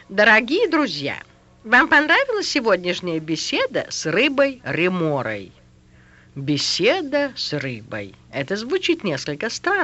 Дорогие друзья, вам понравилась сегодняшняя беседа с рыбой Реморой? Беседа с рыбой. Это звучит несколько странно.